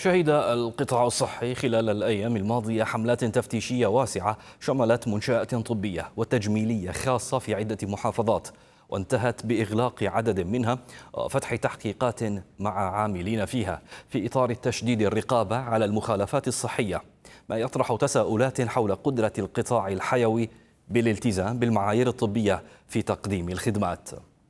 شهد القطاع الصحي خلال الأيام الماضية حملات تفتيشية واسعة شملت منشآت طبية وتجميلية خاصة في عدة محافظات، وانتهت بإغلاق عدد منها وفتح تحقيقات مع عاملين فيها في إطار تشديد الرقابة على المخالفات الصحية، ما يطرح تساؤلات حول قدرة القطاع الحيوي بالالتزام بالمعايير الطبية في تقديم الخدمات.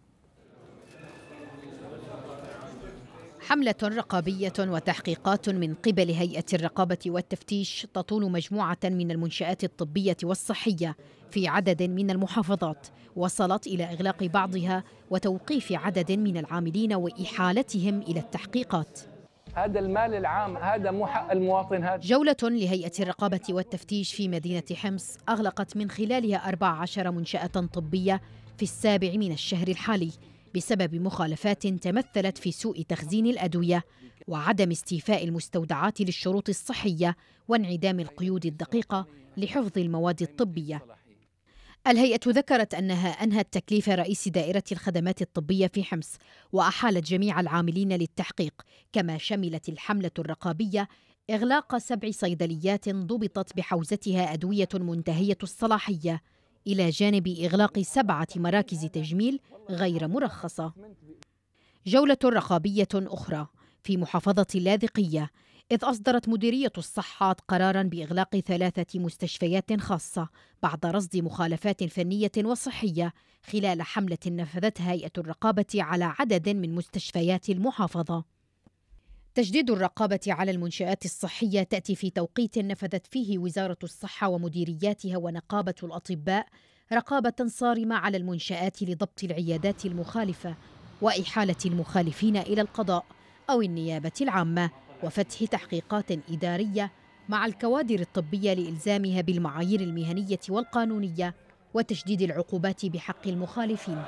حملة رقابية وتحقيقات من قبل هيئة الرقابة والتفتيش تطول مجموعة من المنشآت الطبية والصحية في عدد من المحافظات، وصلت إلى إغلاق بعضها وتوقيف عدد من العاملين وإحالتهم إلى التحقيقات. هذا المال العام، هذا مو حق المواطن. هذا جولة لهيئة الرقابة والتفتيش في مدينة حمص أغلقت من خلالها 14 منشأة طبية في السابع من الشهر الحالي بسبب مخالفات تمثلت في سوء تخزين الأدوية وعدم استيفاء المستودعات للشروط الصحية وانعدام القيود الدقيقة لحفظ المواد الطبية. الهيئة ذكرت أنها أنهت تكليف رئيس دائرة الخدمات الطبية في حمص وأحالت جميع العاملين للتحقيق، كما شملت الحملة الرقابية إغلاق 7 صيدليات ضبطت بحوزتها أدوية منتهية الصلاحية، إلى جانب إغلاق 7 مراكز تجميل غير مرخصة. جولة رقابية أخرى في محافظة اللاذقية، إذ أصدرت مديرية الصحة قراراً بإغلاق 3 مستشفيات خاصة بعد رصد مخالفات فنية وصحية خلال حملة نفذتها هيئة الرقابة على عدد من مستشفيات المحافظة. تجديد الرقابة على المنشآت الصحية تأتي في توقيت نفذت فيه وزارة الصحة ومديرياتها ونقابة الأطباء رقابة صارمة على المنشآت لضبط العيادات المخالفة وإحالة المخالفين إلى القضاء أو النيابة العامة، وفتح تحقيقات إدارية مع الكوادر الطبية لإلزامها بالمعايير المهنية والقانونية وتشديد العقوبات بحق المخالفين.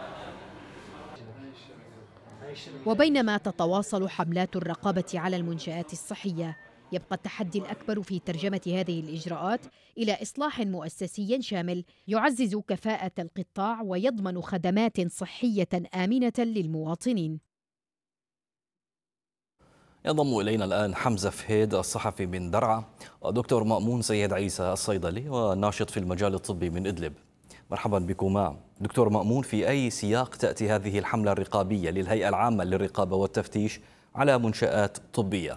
وبينما تتواصل حملات الرقابة على المنشآت الصحية، يبقى التحدي الأكبر في ترجمة هذه الإجراءات إلى إصلاح مؤسسي شامل يعزز كفاءة القطاع ويضمن خدمات صحية آمنة للمواطنين. ينضم إلينا الآن حمزة فهيد الصحفي من درعا، ودكتور مأمون سيد عيسى الصيدلي والناشط في المجال الطبي من إدلب. مرحبا بكما. دكتور مأمون، في أي سياق تأتي هذه الحملة الرقابية للهيئة العامة للرقابة والتفتيش على منشآت طبية؟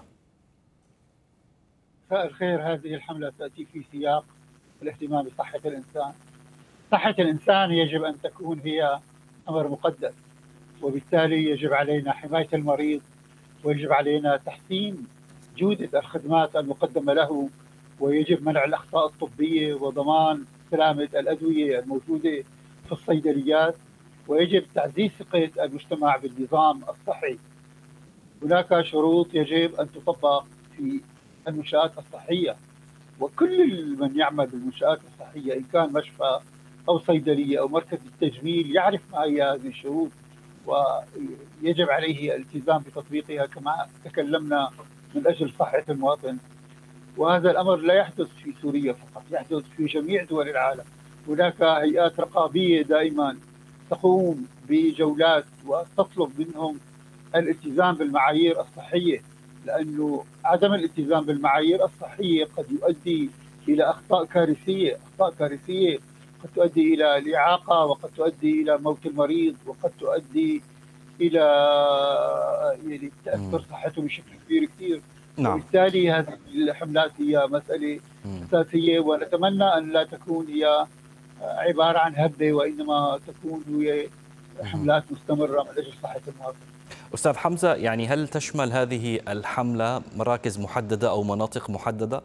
مساء الخير. هذه الحملة تأتي في سياق الاهتمام بصحة الإنسان. صحة الإنسان يجب أن تكون هي أمر مقدس، وبالتالي يجب علينا حماية المريض، ويجب علينا تحسين جودة الخدمات المقدمة له، ويجب منع الأخطاء الطبية وضمان سلامة الأدوية الموجودة في الصيدليات، ويجب تعزيز ثقة المجتمع بالنظام الصحي. هناك شروط يجب أن تطبق في المنشآت الصحية، وكل من يعمل بالمنشآت الصحية إن كان مشفى أو صيدلية أو مركز التجميل يعرف ما هي هذه الشروط، ويجب عليه الالتزام بتطبيقها كما تكلمنا من أجل صحة المواطن. وهذا الأمر لا يحدث في سوريا فقط، يحدث في جميع دول العالم. هناك هيئات رقابية دائما تقوم بجولات وتطلب منهم الالتزام بالمعايير الصحية، لأنه عدم الالتزام بالمعايير الصحية قد يؤدي إلى أخطاء كارثية، قد تؤدي إلى الإعاقة، وقد تؤدي إلى موت المريض، وقد تؤدي إلى يعني تأثر صحته بشكل كبير كثير. نعم. وبالتالي هذه الحملات هي مسألة أساسية، ونتمنى أن لا تكون هي عبارة عن هبة، وإنما تكون هي حملات مستمرة من أجل صحة المواطن. أستاذ حمزة، يعني هل تشمل هذه الحملة مراكز محددة أو مناطق محددة؟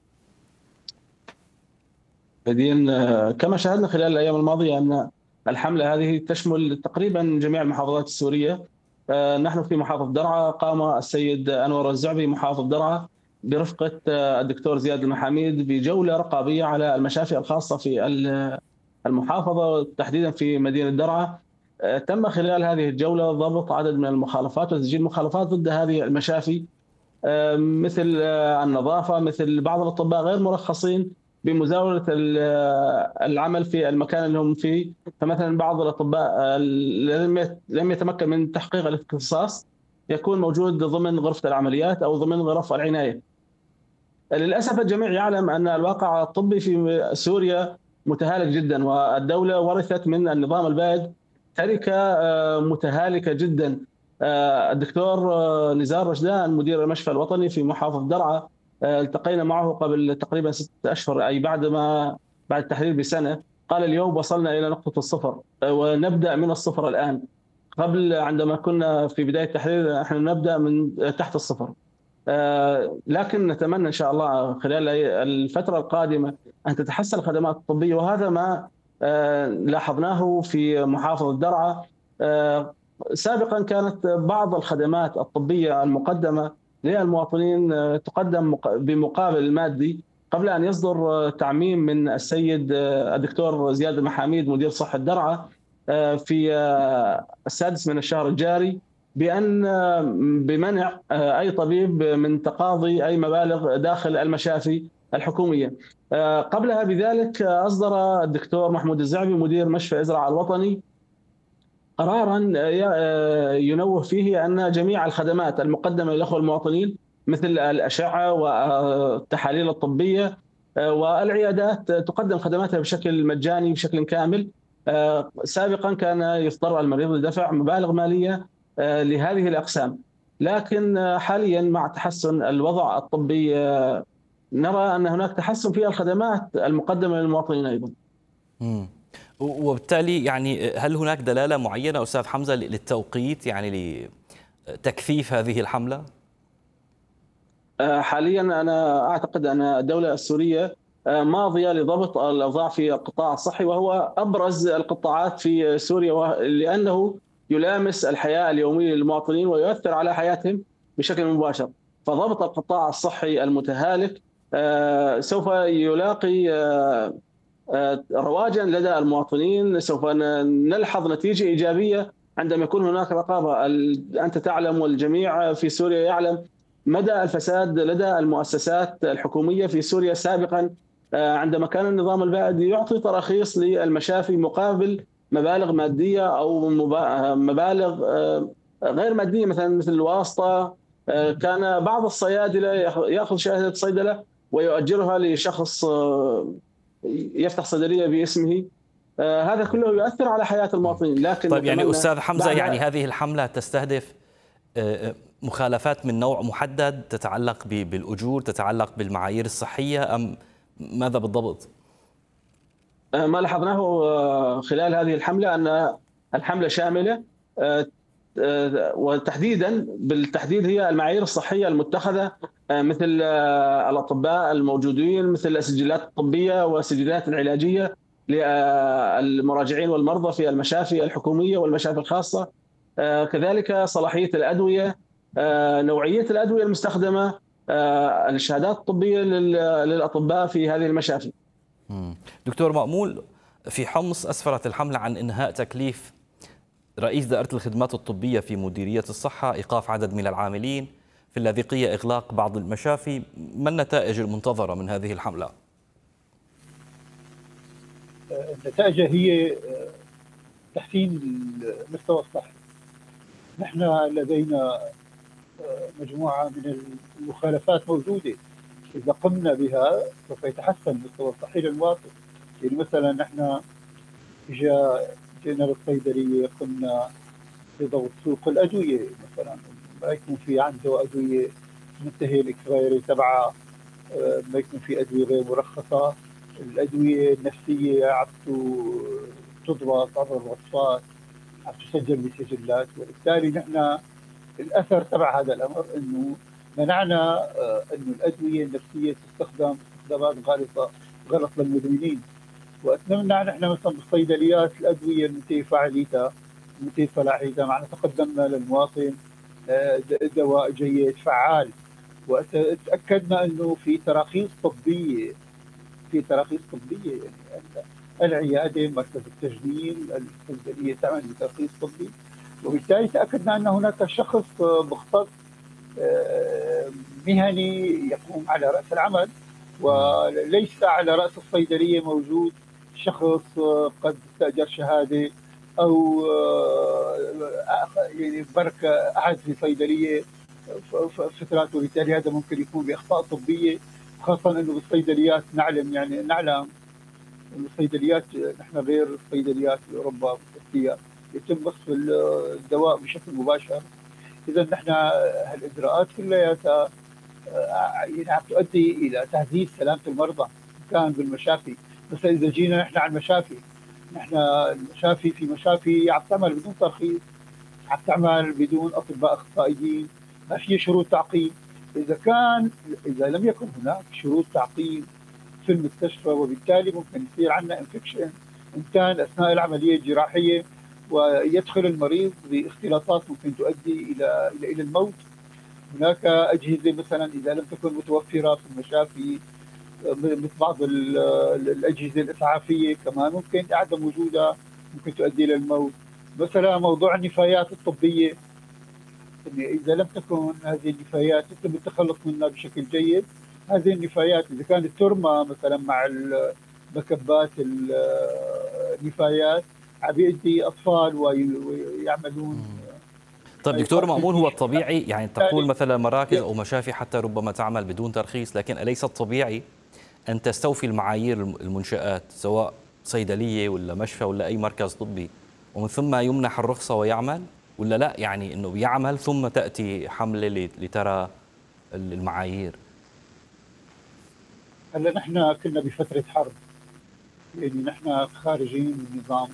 كما شاهدنا خلال الأيام الماضية أن الحملة هذه تشمل تقريبا جميع المحافظات السورية. نحن في محافظة درعا قام السيد أنور الزعبي محافظ درعا برفقة الدكتور زياد المحاميد بجولة رقابية على المشافي الخاصة في المحافظة، تحديدا في مدينة درعا. تم خلال هذه الجولة ضبط عدد من المخالفات وتسجيل مخالفات ضد هذه المشافي، مثل النظافة، مثل بعض الأطباء غير مرخصين بمزاولة العمل في المكان اللي هم فيه. فمثلا بعض الأطباء لم يتمكن من تحقيق الاختصاص يكون موجود ضمن غرفة العمليات أو ضمن غرف العناية. للأسف الجميع يعلم أن الواقع الطبي في سوريا متهالك جدا، والدولة ورثت من النظام البائد تركة متهالكة جدا. الدكتور نزار رشدان مدير المشفى الوطني في محافظة درعا التقينا معه قبل تقريبا 6 أشهر، أي بعد التحرير بسنة، قال اليوم وصلنا إلى نقطة الصفر ونبدأ من الصفر الآن. قبل عندما كنا في بداية التحرير نحن نبدأ من تحت الصفر. لكن نتمنى إن شاء الله خلال الفترة القادمة أن تتحسن الخدمات الطبية، وهذا ما لاحظناه في محافظة درعا. سابقا كانت بعض الخدمات الطبية المقدمة للمواطنين تقدم بمقابل مادي قبل أن يصدر تعميم من السيد الدكتور زياد المحاميد مدير صحة درعا في 6 من الشهر الجاري بمنع أي طبيب من تقاضي أي مبالغ داخل المشافي الحكومية. قبلها بذلك أصدر الدكتور محمود الزعبي مدير مشفى إزرع الوطني قرارا ينوه فيه أن جميع الخدمات المقدمة للأخوة المواطنين مثل الأشعة والتحاليل الطبية والعيادات تقدم خدماتها بشكل مجاني بشكل كامل. سابقا كان يضطر المريض لدفع مبالغ مالية لهذه الأقسام، لكن حاليا مع تحسن الوضع الطبي نرى أن هناك تحسن في الخدمات المقدمة للمواطنين أيضا. وبالتالي يعني هل هناك دلالة معينة أستاذ حمزة للتوقيت يعني لتكثيف هذه الحملة؟ حاليا أنا أعتقد أن الدولة السورية ماضية لضبط الأوضاع في القطاع الصحي، وهو أبرز القطاعات في سوريا لأنه يلامس الحياة اليومية للمواطنين ويؤثر على حياتهم بشكل مباشر. فضبط القطاع الصحي المتهالك سوف يلاقي رواجا لدى المواطنين. سوف نلحظ نتيجة إيجابية عندما يكون هناك رقابة. أنت تعلم والجميع في سوريا يعلم مدى الفساد لدى المؤسسات الحكومية في سوريا. سابقا عندما كان النظام البائد يعطي تراخيص للمشافي مقابل مبالغ مادية أو مبالغ غير مادية مثل الواسطة، كان بعض الصيادلة يأخذ شهادة صيدلة ويؤجرها لشخص يفتح صيدلية باسمه. هذا كله يؤثر على حياة المواطنين. لكن طيب يعني أستاذ حمزة، يعني هذه الحملة تستهدف مخالفات من نوع محدد تتعلق بالأجور، تتعلق بالمعايير الصحية، أم ماذا بالضبط؟ ما لاحظناه خلال هذه الحملة أن الحملة شاملة، وتحديدا بالتحديد هي المعايير الصحية المتخذة مثل الأطباء الموجودين، مثل السجلات الطبية والسجلات العلاجية للمراجعين والمرضى في المشافي الحكومية والمشافي الخاصة، كذلك صلاحية الأدوية، نوعية الأدوية المستخدمة، الشهادات الطبية للأطباء في هذه المشافي. دكتور مأمول، في حمص أسفرت الحملة عن إنهاء تكليف رئيس دائرة الخدمات الطبية في مديرية الصحة، إيقاف عدد من العاملين، في اللاذقية إغلاق بعض المشافي. ما النتائج المنتظرة من هذه الحملة؟ النتائج هي تحسين المستوى الصحي. نحن لدينا مجموعة من المخالفات موجودة، إذا قمنا بها سوف يتحسن المستوى الصحي للمواطن. يعني مثلا نحن جينا للصيدلية قمنا بضبط سوق الأدوية، مثلا ما يكون في عنده أدوية منتهي الإكسبايري تبعها، ما يكون في أدوية غير مرخصة. الأدوية النفسية تضبط عبر الوصفات، تسجل بسجلات. وبالتالي نحن الأثر تبع هذا الأمر أنه منعنا أنه الأدوية النفسية تستخدم استخدامات غلط للمدمنين. وأتمنى نحن مثلا بالصيدليات الأدوية المنتهي فعاليتها منتهي صلاحيتها، معنا تقدمنا للمواطن دواء جيد فعال، وتأكدنا أنه في تراخيص طبية يعني العيادة، مركز التجميل، الصيدلية تعمل بترخيص طبي. وبالتالي تأكدنا أن هناك شخص مختص مهني يقوم على رأس العمل، وليس على رأس الصيدلية موجود شخص قد استأجر شهادة او يعني برك قعد في صيدليه فترات، وبالتالي هذا ممكن يكون باخطاء طبيه، خاصه انه بالصيدليات نعلم انه الصيدليات نحن غير الصيدليات في اوروبا والتركيا يتم وصف الدواء بشكل مباشر. اذا نحن هالاجراءات كلياتها يعني عم تؤدي الى تهديد سلامه المرضى كان بالمشافي. بس اذا جينا نحن على المشافي، نحن المشافي في مشافي عم تعمل بدون ترخيص، عم تعمل بدون اطباء اخصائيين، ما في شروط تعقيم. اذا لم يكن هناك شروط تعقيم في المستشفى، وبالتالي ممكن يصير عندنا انفكشن ان كان اثناء العمليه الجراحيه، ويدخل المريض باختلاطات ممكن تؤدي الى الموت. هناك اجهزه مثلا اذا لم تكن متوفره في المشافي، مثل بعض الاجهزه الاسعافيه كمان ممكن عدم وجودها ممكن تؤدي الى الموت. مثلا موضوع النفايات الطبيه، اذا لم تكن هذه النفايات يتم التخلص منها بشكل جيد، هذه النفايات اذا كانت ترمى مثلا مع مكبات النفايات عم بيأذي اطفال ويعملون. طيب دكتور مأمون، هو الطبيعي يعني تقول مثلا مراكز أو مشافي حتى ربما تعمل بدون ترخيص، لكن أليس الطبيعي أن تستوفي المعايير المنشآت سواء صيدلية ولا مشفى ولا أي مركز طبي ومن ثم يمنح الرخصة ويعمل، ولا لا يعني أنه بيعمل ثم تأتي حملة لترى المعايير؟ هلا نحن كنا بفترة حرب، يعني نحن خارجين من نظام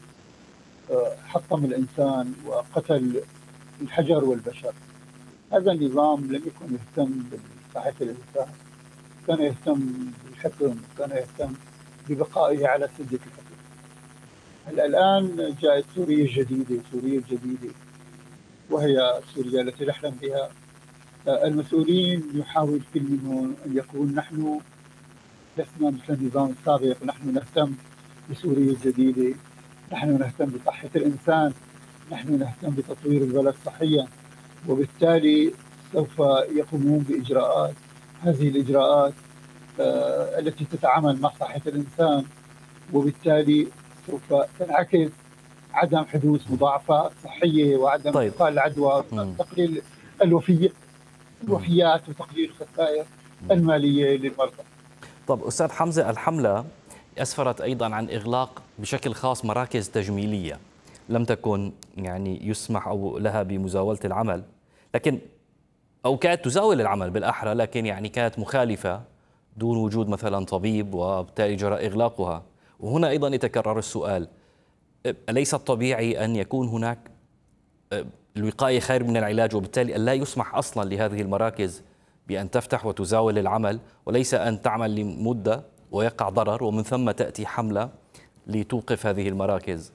حطم الإنسان وقتل الحجر والبشر. هذا النظام لم يكن يهتم بصحة الإنسان، كان يهتم بالحكم، كان يهتم ببقائه على سدة الحكم. هلا الآن جاءت سوريا الجديدة وهي سوريا التي نحلم بها. المسؤولين يحاول كل منهم أن يقول نحن لسنا مثل النظام السابق، نحن نهتم بسوريا الجديدة، نحن نهتم بصحة الإنسان، نحن نهتم بتطوير البلد صحيا، وبالتالي سوف يقومون بإجراءات. هذه الإجراءات التي تتعامل مع صحة الإنسان، وبالتالي سوف تنعكس عدم حدوث مضاعفات صحية وعدم انتقال العدوى، تقليل الوفيات وتقليل الخسائر المالية للمرضى. طب أستاذ حمزة، الحملة أسفرت أيضا عن إغلاق بشكل خاص مراكز تجميلية لم تكن يعني يسمح أو لها بمزاولة العمل، لكن أو كانت تزاول العمل بالأحرى، لكن يعني كانت مخالفة دون وجود مثلا طبيب، وبالتالي جرى إغلاقها. وهنا أيضا يتكرر السؤال، أليس الطبيعي أن يكون هناك الوقاية خير من العلاج، وبالتالي أن لا يسمح أصلا لهذه المراكز بأن تفتح وتزاول العمل، وليس أن تعمل لمدة ويقع ضرر ومن ثم تأتي حملة لتوقف هذه المراكز؟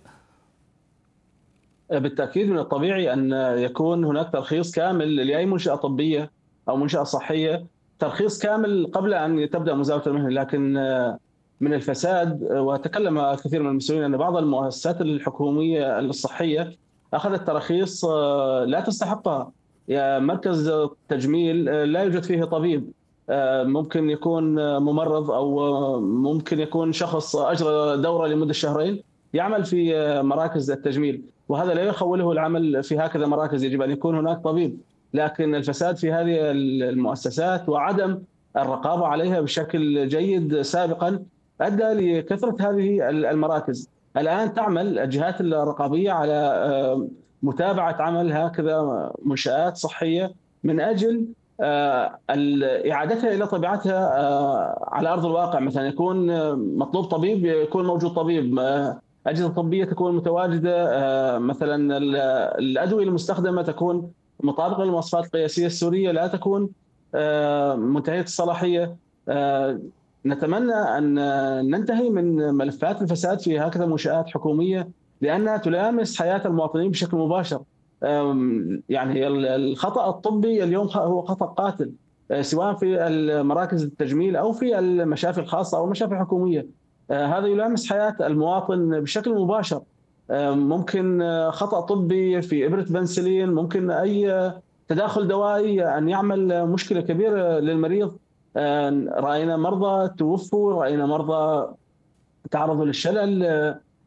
بالتأكيد من الطبيعي أن يكون هناك ترخيص كامل لأي منشأة طبية أو منشأة صحية، ترخيص كامل قبل أن تبدأ مزاولة المهنة. لكن من الفساد، وتكلم كثير من المسؤولين أن بعض المؤسسات الحكومية الصحية أخذت تراخيص لا تستحقها. مركز تجميل لا يوجد فيه طبيب، ممكن يكون ممرض أو ممكن يكون شخص أجرى دورة لمدة شهرين يعمل في مراكز التجميل، وهذا لا يخوله العمل في هكذا مراكز. يجب أن يكون هناك طبيب. لكن الفساد في هذه المؤسسات وعدم الرقابة عليها بشكل جيد سابقا أدى لكثرة هذه المراكز. الآن تعمل الجهات الرقابية على متابعة عمل هكذا منشآت صحية من أجل إعادتها إلى طبيعتها على أرض الواقع. مثلا يكون مطلوب طبيب، يكون موجود طبيب، أجهزة طبية تكون متواجدة، مثلا الأدوية المستخدمة تكون مطابقة للمواصفات القياسية السورية، لا تكون منتهية الصلاحية. نتمنى أن ننتهي من ملفات الفساد في هكذا منشآت حكومية، لأنها تلامس حياة المواطنين بشكل مباشر. يعني الخطأ الطبي اليوم هو خطأ قاتل، سواء في المراكز التجميل أو في المشافي الخاصة أو المشافي الحكومية. هذا يلامس حياة المواطن بشكل مباشر. ممكن خطأ طبي في إبرة بنسلين، ممكن أي تداخل دوائي أن يعمل مشكلة كبيرة للمريض. رأينا مرضى توفوا، رأينا مرضى تعرضوا للشلل،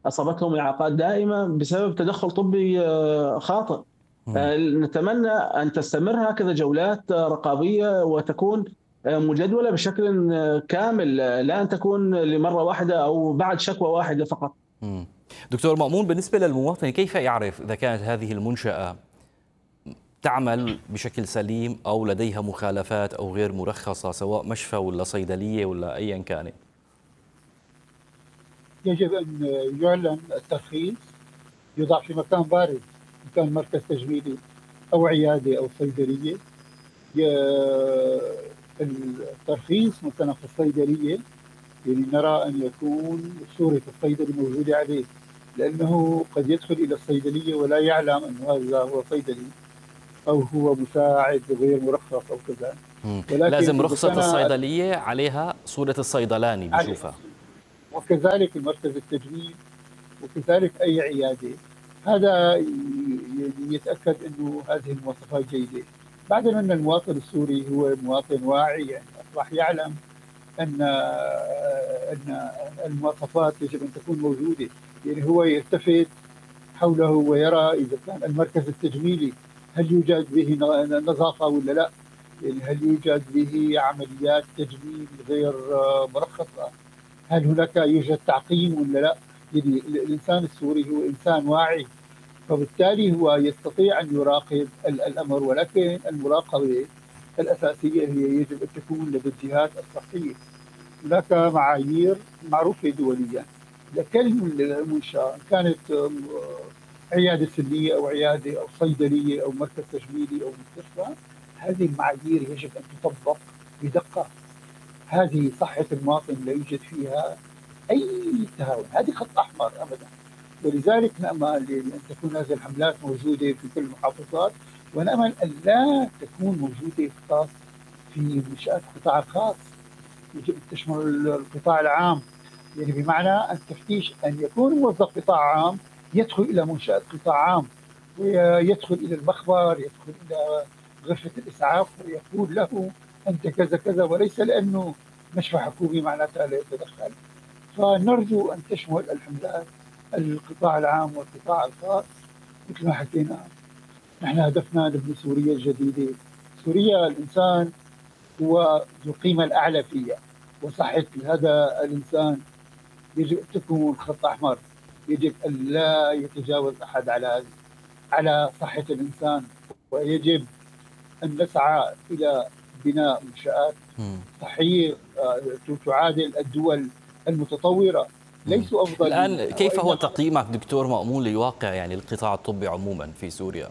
أصابتهم إعاقات دائمة بسبب تدخل طبي خاطئ. نتمنى أن تستمر هكذا جولات رقابية وتكون مجدولة بشكل كامل، لا أن تكون لمرة واحدة أو بعد شكوى واحدة فقط. دكتور مأمون، بالنسبة للمواطن كيف يعرف إذا كانت هذه المنشأة تعمل بشكل سليم أو لديها مخالفات أو غير مرخصة، سواء مشفى ولا صيدلية ولا أيا كانت؟ يجب أن يعلن الترخيص، يوضع في مكان بارز، إن كان مركز تجميلي أو عيادة أو صيدلية. الترخيص مثلا في الصيدلية يعني نرى أن يكون صورة الصيدلي موجودة عليه، لأنه قد يدخل إلى الصيدلية ولا يعلم أن هذا هو صيدلي أو هو مساعد غير مرخص أو كذا. ولكن لازم رخصة الصيدلية عليها صورة الصيدلاني بيشوفها، وكذلك المركز التجميل وكذلك أي عيادة. هذا يتأكد أنه هذه المواصفات جيدة. بعدين أن المواطن السوري هو مواطن واعي، يعني أصبح يعلم أن المواصفات يجب أن تكون موجودة. يعني هو يلتفت حوله ويرى إذا كان المركز التجميلي هل يوجد به نظافة ولا لا، يعني هل يوجد به عمليات تجميل غير مرخصة، هل هناك يوجد تعقيم ولا لا. يعني الإنسان السوري هو إنسان واعي، فبالتالي هو يستطيع أن يراقب الأمر. ولكن المراقبة الأساسية هي يجب أن تكون لدى الجهات الصحية. هناك معايير معروفة دوليا لكل منشأة، كانت عيادة سنية أو عيادة أو صيدلية أو مركز تجميلي أو مستشفى. هذه المعايير يجب أن تطبق بدقة. هذه صحة المواطن لا يوجد فيها أي تهاون، هذه خط أحمر أبدا. ولذلك نأمل أن تكون هذه الحملات موجودة في كل المحافظات، ونأمل أن لا تكون موجودة فقط في منشآت القطاع الخاص، يجب أن تشمل القطاع العام. يعني بمعنى التفتيش أن يكون موظف قطاع عام يدخل إلى منشأة قطاع عام ويدخل إلى المخبر، يدخل إلى غرفة الإسعاف ويقول له أنت كذا كذا، وليس لأنه مشفى حكومي معناتها لا يتدخل. فنرجو أن تشمل الحملات القطاع العام والقطاع الخاص. مثل ما حكينا نحن هدفنا نبني سوريا الجديدة. سوريا الإنسان هو ذو القيمة الأعلى فيها، وصحة هذا الإنسان يجب أن تكون خط أحمر، يجب أن لا يتجاوز أحد على صحة الإنسان. ويجب أن نسعى إلى بناء منشآت صحية تعادل الدول المتطورة. ليسوا أفضل. الآن كيف هو تقييمك دكتور مأمون لواقع يعني القطاع الطبي عموما في سوريا؟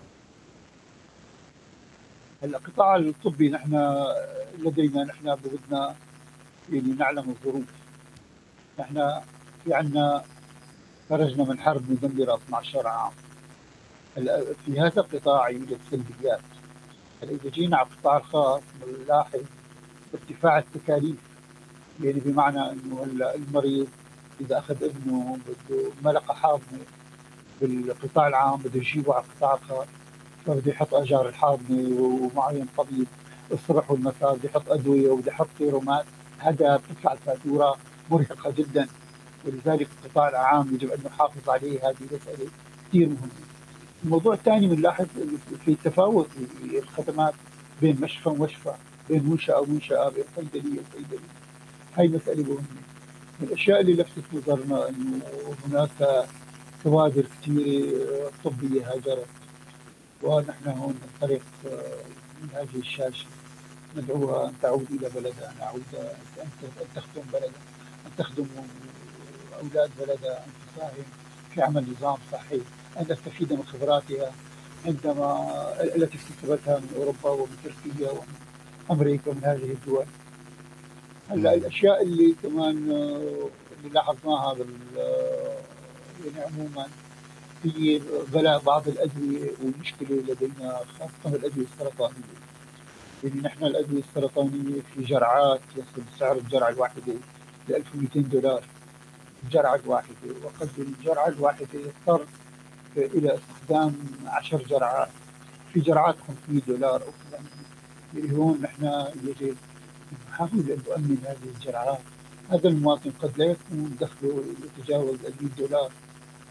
القطاع الطبي نحن بدنا يعني نعلم الظروف. نحن في عنا خرجنا من حرب مدمرة 12 عام. في هذا القطاع يوجد سلبيات. إذا جينا على القطاع الخاص بنلاحظ ارتفاع التكاليف. يعني بمعنى انه المريض اذا اخذ ابنه بده ملقى حاضنه بالقطاع العام بده يجيبه على القطاع الخاص، فبده يحط اجار الحاضنه ومعين طبيب الصبح والمساء، بده يحط ادويه وبده يحط سيرومات. هذا بتطلع الفاتوره مرهقه جدا. ولذلك القطاع العام يجب ان نحافظ عليه. هذه مساله كثير مهمه. الموضوع الثاني بنلاحظ في تفاوت في الخدمات بين مشفى ومشفى، بين منشأة ومنشأة، بين صيدلية وصيدلية. هاي مسألة مهمة. من الأشياء اللي لفتت نظرنا أنه هناك كوادر كثيرة طبية هاجرت، ونحن هون من طريق من هذه الشاشة ندعوها أن تعود إلى بلدها، أن تخدم بلدها، أن تخدم أولاد بلدها، أن تساهم في عمل نظام صحي، أن تستفيد من خبراتها التي اكتسبتها من أوروبا ومن تركيا ومن أمريكا ومن هذه الدول. هلا الأشياء اللي كمان اللي لاحظناها يعني عموما في غلاء بعض الأدوية، ومشكلة لدينا خاصة الأدوية السرطانية. يعني نحن الأدوية السرطانية في جرعات يصل سعر الجرعة الواحدة ل $1200 الجرعة الواحدة، وقد الجرعة الواحدة يضطر إلى استخدام 10 جرعات، في جرعات $500 أو كذا. يعني هون نحن يجب نحاول أن نؤمن هذه الجرعات. هذا المواطن قد لا يكون دخله يتجاوز $100،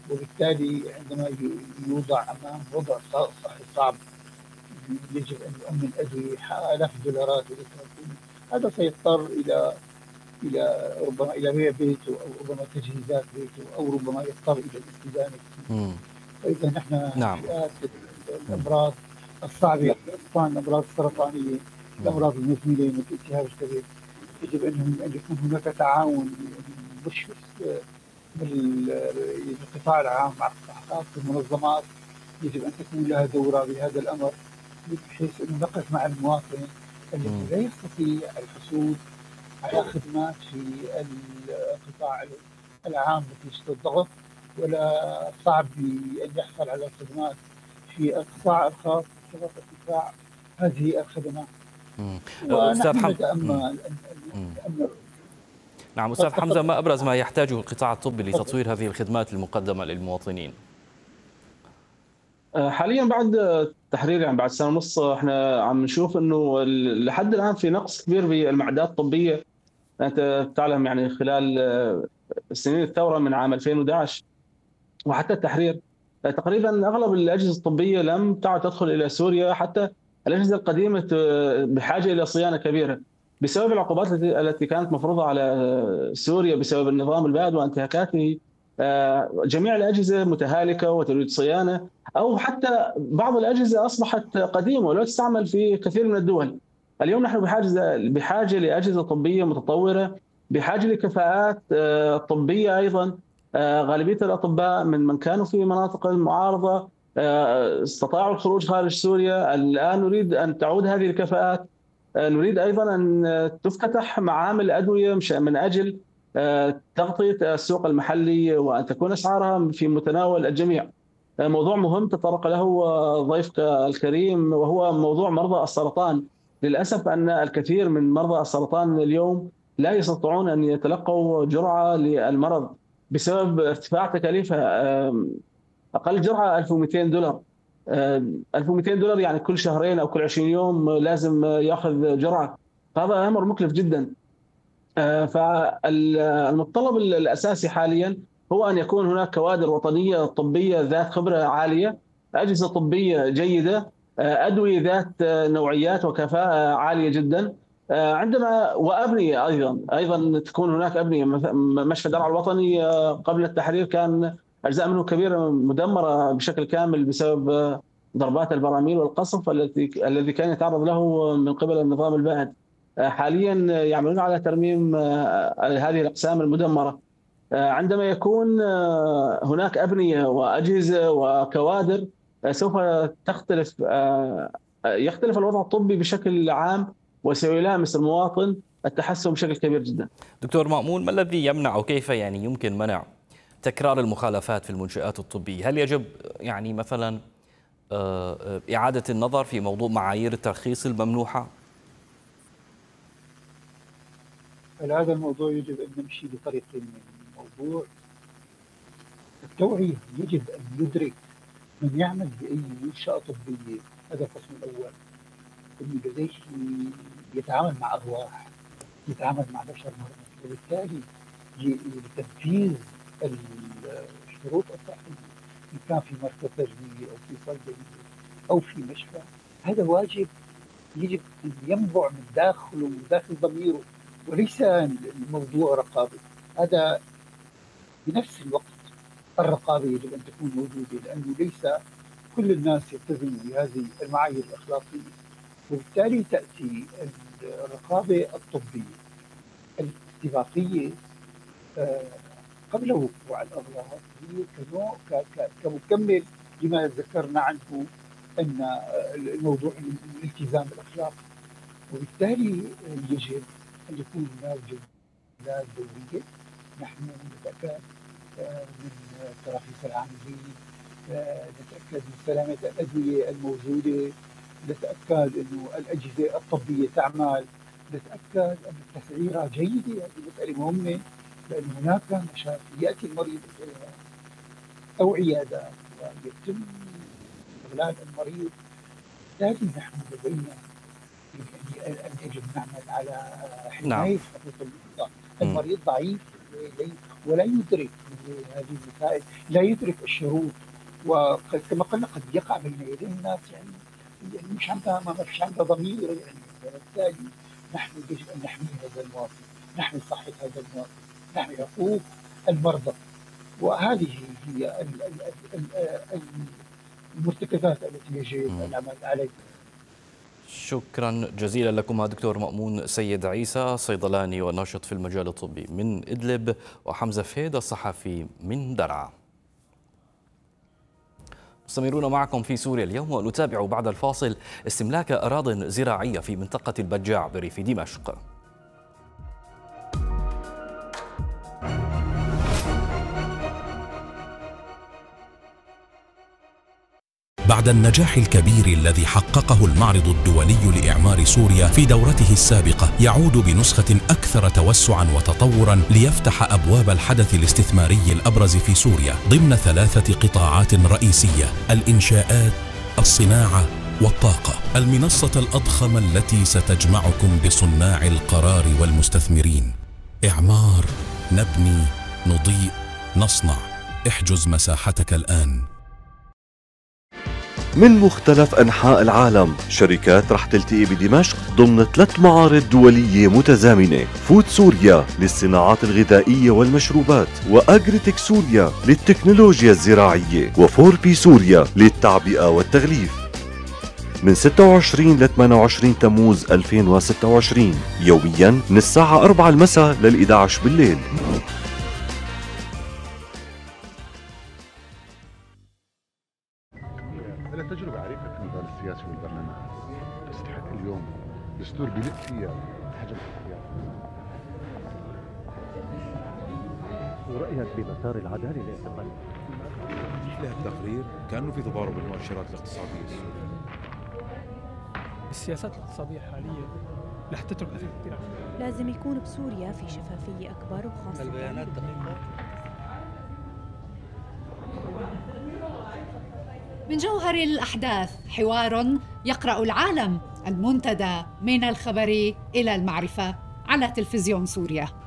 وبالتالي عندما يوضع أمام وضع صحي صعب يجب أن يؤمن أدوية آلاف الدولارات، هذا سيضطر إلى ربما إلى بيع بيته، أو ربما تجهيزات بيته، أو ربما يضطر إلى الاستدانة. فإذا نحن نعم. فئات الأمراض الصعبة، خاصة الأمراض السرطانية، الأمراض المزمنة مثل التهاب الكبد، يجب أن يكون هناك تعاون مشرف من القطاع العام مع الصحافة والمنظمات. يجب أن تكون لها دورة بهذا الأمر، بحيث أن نقف مع المواطن الذي لا يستطيع الحصول على خدمات في القطاع العام مثل الضغط، ولا صعب أن يحصل على خدمات في القطاع الخاص بسبب ارتفاع هذه الخدمات. أستاذ ونحن حمزة. نعم أستاذ حمزة، ما أبرز ما يحتاجه القطاع الطبي لتطوير هذه الخدمات المقدمة للمواطنين؟ حاليا بعد التحرير، يعني بعد سنة ونص، احنا عم نشوف انه لحد الان في نقص كبير بالمعدات الطبية. انت تعلم يعني خلال سنين الثورة من عام 2011 وحتى التحرير، تقريبا اغلب الاجهزة الطبية لم تعد تدخل الى سوريا. حتى الاجهزة القديمة بحاجة الى صيانة كبيرة بسبب العقوبات التي كانت مفروضة على سوريا بسبب النظام البائد وانتهاكاته. جميع الأجهزة متهالكة وتريد صيانة، أو حتى بعض الأجهزة أصبحت قديمة ولا تستعمل في كثير من الدول. اليوم نحن بحاجة لأجهزة طبية متطورة، بحاجة لكفاءات طبية أيضا. غالبية الأطباء من كانوا في مناطق المعارضة استطاعوا الخروج خارج سوريا. الآن نريد أن تعود هذه الكفاءات. نريد أيضا أن تفتتح معامل أدوية من أجل تغطية السوق المحلي، وأن تكون أسعارها في متناول الجميع. موضوع مهم تطرق له ضيفك الكريم، وهو موضوع مرضى السرطان. للأسف أن الكثير من مرضى السرطان اليوم لا يستطيعون أن يتلقوا جرعة للمرض بسبب ارتفاع تكاليفها. أقل جرعة $1200. $1200 يعني كل شهرين أو كل 20 يوم لازم يأخذ جرعة. هذا أمر مكلف جدا. فالمتطلب الأساسي حاليا هو أن يكون هناك كوادر وطنية طبية ذات خبرة عالية، أجهزة طبية جيدة، أدوية ذات نوعيات وكفاءة عالية جدا. عندما وأبنية أيضا تكون هناك أبنية. مشفى درعا الوطني قبل التحرير كان أجزاء منه كبيرة مدمرة بشكل كامل بسبب ضربات البراميل والقصف الذي كان يتعرض له من قبل النظام البائد. حاليا يعملون على ترميم هذه الأقسام المدمرة. عندما يكون هناك أبنية وأجهزة وكوادر سوف يختلف الوضع الطبي بشكل عام، وسيلامس المواطن التحسن بشكل كبير جدا. دكتور مأمون، ما الذي يمنع أو كيف يعني يمكن منع تكرار المخالفات في المنشآت الطبية؟ هل يجب يعني مثلا إعادة النظر في موضوع معايير الترخيص الممنوحة؟ هذا الموضوع يجب أن نمشي بطريقين. الموضوع التوعية، يجب أن يدرك من يعمل بأي منشأة طبية، هذا القسم الأول، أنه لديه يتعامل مع أرواح، يتعامل مع بشر مرضى، وبالتالي لتنفيذ الشروط الصحية، إن كان في مركز تجميلي أو في صيدلية أو في مشفى، هذا واجب يجب أن ينبع من داخله، من داخل ضميره، وليس الموضوع رقابي. هذا بنفس الوقت الرقابة يجب أن تكون موجودة، لأنه ليس كل الناس يلتزموا بهذه المعايير الأخلاقية، وبالتالي تأتي الرقابة الطبية الاستباقية قبل وقوع الأغلاط، هي كنوع كمكمل لما ذكرنا عنه أن الموضوع الالتزام الأخلاقي. وبالتالي يجب أن يكون هناك جولات دورية. نحن نتأكد من تراخيص العاملين، نتأكد من سلامة الأدوية الموجودة، نتأكد أن الأجهزة الطبية تعمل، نتأكد أن التسعيرة جيدة. هذه مسألة مهمة، لأن هناك مشاكل يأتي المريض أو عيادات ويتم إغلاق المريض. لكن نحن لدينا يجب نعمل على حماية حقوق المريض. المريض ضعيف، ولا يدرك هذه المسائل، لا يدرك الشروط، وكما قلنا قد يقع بين يدي الناس يعني مش عندها ما فيش عندها ضمير يعني. وبالتالي نحن يجب ان نحمي هذا المواطن، نحمي صحه هذا المواطن، نحمي حقوق المرضى، وهذه هي المرتكزات التي يجب العمل عليها. شكرا جزيلا لكم دكتور مأمون سيد عيسى، صيدلاني وناشط في المجال الطبي من إدلب، وحمزة فهيد الصحفي من درعا. مستمرون معكم في سوريا اليوم، ونتابع بعد الفاصل استملاك أراضٍ زراعية في منطقة البجاع بريف دمشق. بعد النجاح الكبير الذي حققه المعرض الدولي لإعمار سوريا في دورته السابقة، يعود بنسخة أكثر توسعا وتطورا ليفتح أبواب الحدث الاستثماري الأبرز في سوريا ضمن 3 قطاعات رئيسية: الإنشاءات، الصناعة والطاقة. المنصة الأضخم التي ستجمعكم بصناع القرار والمستثمرين. إعمار، نبني، نضيء، نصنع. احجز مساحتك الآن. من مختلف أنحاء العالم شركات رح تلتقي بدمشق ضمن 3 معارض دولية متزامنة: فود سوريا للصناعات الغذائية والمشروبات، وأجريتك سوريا للتكنولوجيا الزراعية، وفور بي سوريا للتعبئة والتغليف. من 26 ل 28 تموز 2026 يوميا من الساعة 4 المساء لل 11 بالليل. تجربة عريقة في المجال السياسي والبرلمان، تستحق اليوم دستور بيلق فيها حجم الحياة. ورأيك بمسار العدالة لاعتقال له التقرير كأنه في تضارب بالمؤشرات الاقتصادية السورية. السياسات الاقتصادية الحالية رح تترك أثر كثير. لازم يكون بسوريا في شفافية أكبر، وخاصة البيانات دقيقة. من جوهر الأحداث حوار يقرأ العالم، المنتدى من الخبر إلى المعرفة على تلفزيون سوريا.